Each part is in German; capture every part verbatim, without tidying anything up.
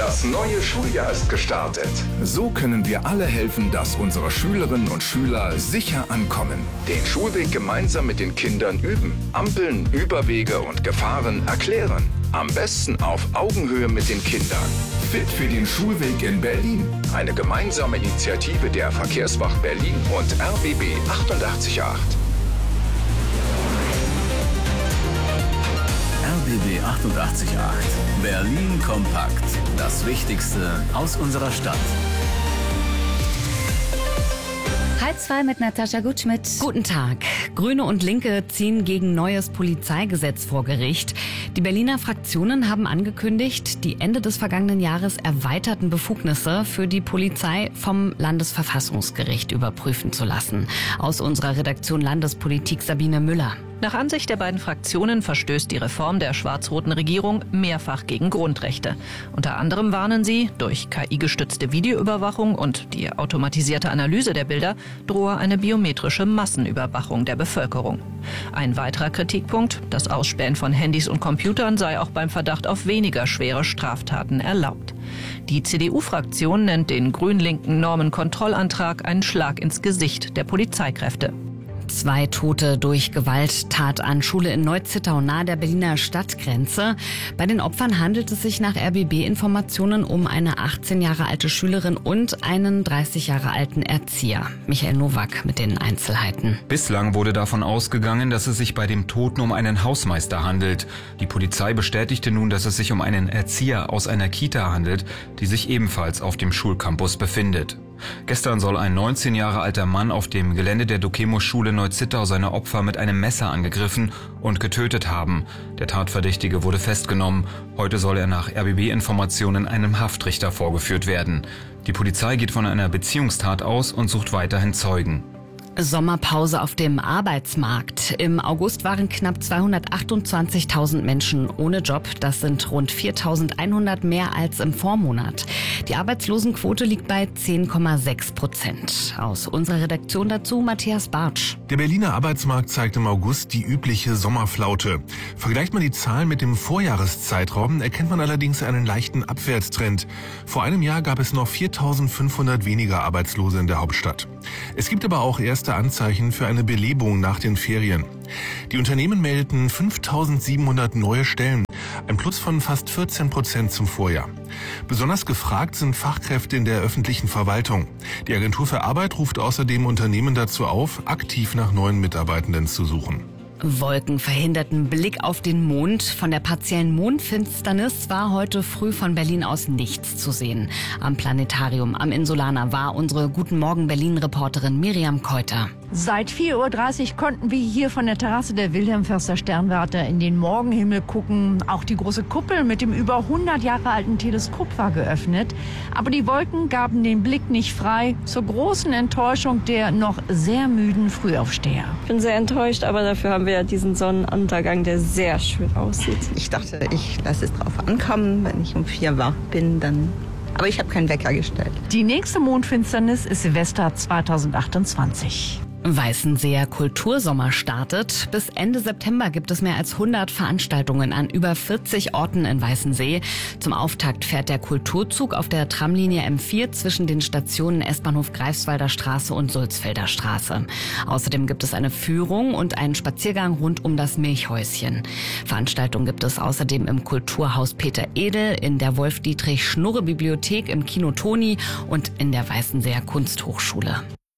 Das neue Schuljahr ist gestartet. So können wir alle helfen, dass unsere Schülerinnen und Schüler sicher ankommen. Den Schulweg gemeinsam mit den Kindern üben. Ampeln, Überwege und Gefahren erklären. Am besten auf Augenhöhe mit den Kindern. Fit für den Schulweg in Berlin. Eine gemeinsame Initiative der Verkehrswacht Berlin und R B B achtundachtzig Komma acht. R B B achtundachtzig Komma acht. Berlin kompakt. Das Wichtigste aus unserer Stadt. Halb zwei mit Natascha Gutschmidt. Guten Tag. Grüne und Linke ziehen gegen neues Polizeigesetz vor Gericht. Die Berliner Fraktionen haben angekündigt, die Ende des vergangenen Jahres erweiterten Befugnisse für die Polizei vom Landesverfassungsgericht überprüfen zu lassen. Aus unserer Redaktion Landespolitik Sabine Müller. Nach Ansicht der beiden Fraktionen verstößt die Reform der schwarz-roten Regierung mehrfach gegen Grundrechte. Unter anderem warnen sie, durch K I-gestützte Videoüberwachung und die automatisierte Analyse der Bilder drohe eine biometrische Massenüberwachung der Bevölkerung. Ein weiterer Kritikpunkt, das Ausspähen von Handys und Computern sei auch beim Verdacht auf weniger schwere Straftaten erlaubt. Die C D U-Fraktion nennt den grün-linken Normenkontrollantrag einen Schlag ins Gesicht der Polizeikräfte. Zwei Tote durch Gewalttat an Schule in Neu-Zittau nahe der Berliner Stadtgrenze. Bei den Opfern handelt es sich nach R B B-Informationen um eine achtzehn Jahre alte Schülerin und einen dreißig Jahre alten Erzieher. Michael Nowak mit den Einzelheiten. Bislang wurde davon ausgegangen, dass es sich bei dem Toten um einen Hausmeister handelt. Die Polizei bestätigte nun, dass es sich um einen Erzieher aus einer Kita handelt, die sich ebenfalls auf dem Schulcampus befindet. Gestern soll ein neunzehn Jahre alter Mann auf dem Gelände der Dokemo-Schule Neu-Zittau seine Opfer mit einem Messer angegriffen und getötet haben. Der Tatverdächtige wurde festgenommen. Heute soll er nach R B B-Informationen einem Haftrichter vorgeführt werden. Die Polizei geht von einer Beziehungstat aus und sucht weiterhin Zeugen. Sommerpause auf dem Arbeitsmarkt. Im August waren knapp zweihundertachtundzwanzigtausend Menschen ohne Job. Das sind rund viertausendeinhundert mehr als im Vormonat. Die Arbeitslosenquote liegt bei zehn Komma sechs Prozent. Aus unserer Redaktion dazu Matthias Bartsch. Der Berliner Arbeitsmarkt zeigt im August die übliche Sommerflaute. Vergleicht man die Zahlen mit dem Vorjahreszeitraum, erkennt man allerdings einen leichten Abwärtstrend. Vor einem Jahr gab es noch viertausendfünfhundert weniger Arbeitslose in der Hauptstadt. Es gibt aber auch erste Anzeichen für eine Belebung nach den Ferien. Die Unternehmen meldeten fünftausendsiebenhundert neue Stellen, ein Plus von fast vierzehn Prozent zum Vorjahr. Besonders gefragt sind Fachkräfte in der öffentlichen Verwaltung. Die Agentur für Arbeit ruft außerdem Unternehmen dazu auf, aktiv nach neuen Mitarbeitenden zu suchen. Wolken verhinderten Blick auf den Mond. Von der partiellen Mondfinsternis war heute früh von Berlin aus nichts zu sehen. Am Planetarium am Insulaner war unsere Guten Morgen Berlin-Reporterin Miriam Keuter. Seit vier Uhr dreißig konnten wir hier von der Terrasse der Wilhelm-Förster Sternwarte in den Morgenhimmel gucken. Auch die große Kuppel mit dem über hundert Jahre alten Teleskop war geöffnet. Aber die Wolken gaben den Blick nicht frei, zur großen Enttäuschung der noch sehr müden Frühaufsteher. Ich bin sehr enttäuscht, aber dafür haben wir ja diesen Sonnenuntergang, der sehr schön aussieht. Ich dachte, ich lasse es drauf ankommen. Wenn ich um vier wach bin, dann... Aber ich habe keinen Wecker gestellt. Die nächste Mondfinsternis ist Silvester zweitausendachtundzwanzig. Weißenseer Kultursommer startet. Bis Ende September gibt es mehr als hundert Veranstaltungen an über vierzig Orten in Weißensee. Zum Auftakt fährt der Kulturzug auf der Tramlinie M vier zwischen den Stationen S-Bahnhof Greifswalder Straße und Sulzfelder Straße. Außerdem gibt es eine Führung und einen Spaziergang rund um das Milchhäuschen. Veranstaltungen gibt es außerdem im Kulturhaus Peter Edel, in der Wolf-Dietrich-Schnurre-Bibliothek, im Kino Toni und in der Weißenseer Kunsthochschule.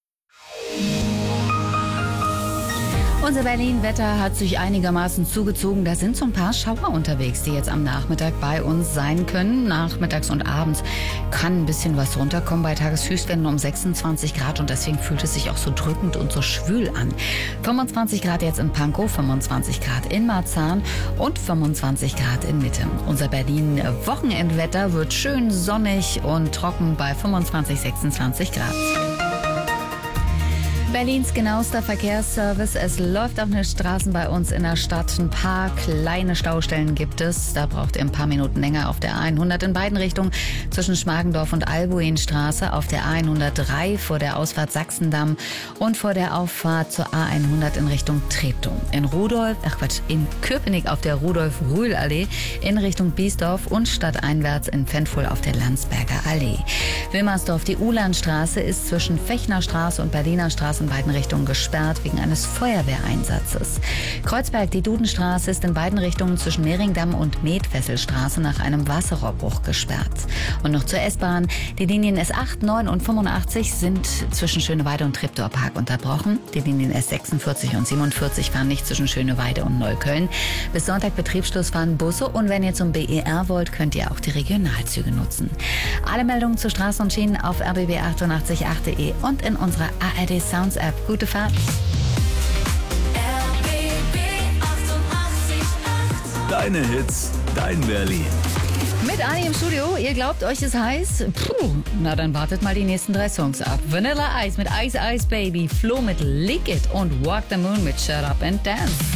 Unser Berlin-Wetter hat sich einigermaßen zugezogen. Da sind so ein paar Schauer unterwegs, die jetzt am Nachmittag bei uns sein können. Nachmittags und abends kann ein bisschen was runterkommen bei Tageshöchstwerten um sechsundzwanzig Grad und deswegen fühlt es sich auch so drückend und so schwül an. fünfundzwanzig Grad jetzt in Pankow, fünfundzwanzig Grad in Marzahn und fünfundzwanzig Grad in Mitte. Unser Berlin-Wochenendwetter wird schön sonnig und trocken bei fünfundzwanzig, sechsundzwanzig Grad. Berlins genauester Verkehrsservice. Es läuft auf den Straßen bei uns in der Stadt. Ein paar kleine Staustellen gibt es. Da braucht ihr ein paar Minuten länger auf der A hundert in beiden Richtungen zwischen Schmargendorf und Albuinstraße, auf der A hundertdrei vor der Ausfahrt Sachsendamm und vor der Auffahrt zur A hundert in Richtung Treptow. In Rudolf, ach Quatsch, in Köpenick auf der Rudolf-Rühl-Allee in Richtung Biesdorf und stadteinwärts in Pfändfuhl auf der Landsberger Allee. Wilmersdorf, die Ulandstraße ist zwischen Fechnerstraße und Berliner Straße in beiden Richtungen gesperrt wegen eines Feuerwehreinsatzes. Kreuzberg, die Dudenstraße ist in beiden Richtungen zwischen Mehringdamm und Metfesselstraße nach einem Wasserrohrbruch gesperrt. Und noch zur S-Bahn. Die Linien S acht, neun und fünfundachtzig sind zwischen Schöneweide und Treptower Park unterbrochen. Die Linien S sechsundvierzig und siebenundvierzig fahren nicht zwischen Schöneweide und Neukölln. Bis Sonntag Betriebsschluss fahren Busse und wenn ihr zum B E R wollt, könnt ihr auch die Regionalzüge nutzen. Alle Meldungen zu Straßen und Schienen auf r b b achtundachtzig punkt acht punkt de und in unserer A R D Sounds App. Gute Fahrt. Deine Hits, dein Berlin. Mit Ani im Studio. Ihr glaubt, euch ist heiß? Puh, na dann wartet mal die nächsten drei Songs ab. Vanilla Ice mit Ice Ice Baby, Flo mit Lick It und Walk the Moon mit Shut Up and Dance.